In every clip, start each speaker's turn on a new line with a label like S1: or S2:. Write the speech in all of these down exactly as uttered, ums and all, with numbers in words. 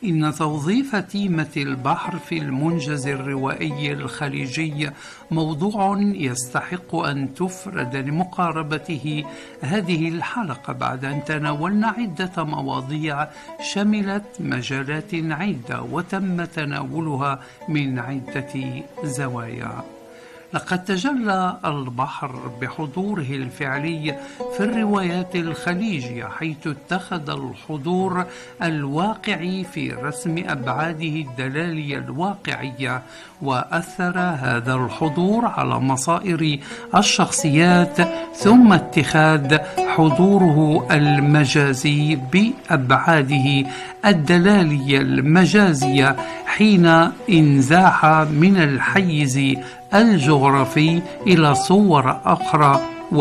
S1: إن توظيف تيمة البحر في المنجز الروائي الخليجي موضوع يستحق أن تفرد لمقاربته هذه الحلقة، بعد أن تناولنا عدة مواضيع شملت مجالات عدة وتم تناولها من عدة زوايا. لقد تجلى البحر بحضوره الفعلي في الروايات الخليجية، حيث اتخذ الحضور الواقعي في رسم أبعاده الدلالية الواقعية، وأثر هذا الحضور على مصائر الشخصيات، ثم اتخاذ حضوره المجازي بأبعاده الدلالية المجازية حين انزاح من الحيز الجغرافي إلى صور أخرى،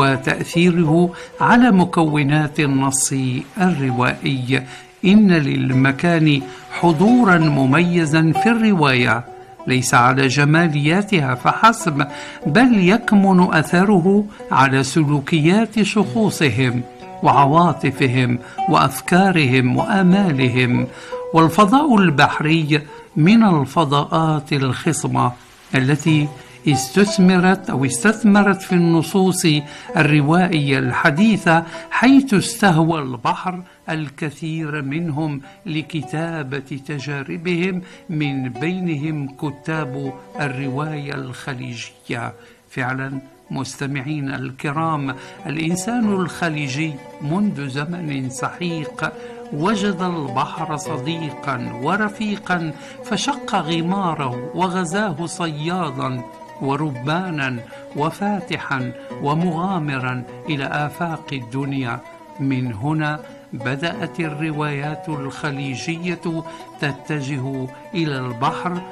S1: وتأثيره على مكونات النص الروائي. إن للمكان حضورا مميزا في الرواية، ليس على جمالياتها فحسب، بل يكمن أثره على سلوكيات شخوصهم وعواطفهم وأفكارهم وآمالهم. والفضاء البحري من الفضاءات الخصبة التي استثمرت أو استثمرت في النصوص الروائية الحديثة، حيث استهوى البحر الكثير منهم لكتابة تجاربهم، من بينهم كتاب الرواية الخليجية. فعلا مستمعين الكرام، الإنسان الخليجي منذ زمن سحيق وجد البحر صديقا ورفيقا، فشق غماره وغزاه صيادا وربانا وفاتحا ومغامرا إلى آفاق الدنيا. من هنا بدأت الروايات الخليجية تتجه إلى البحر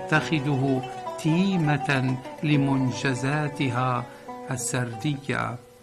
S1: وتتخذه تيمة لمنجزاتها السردية.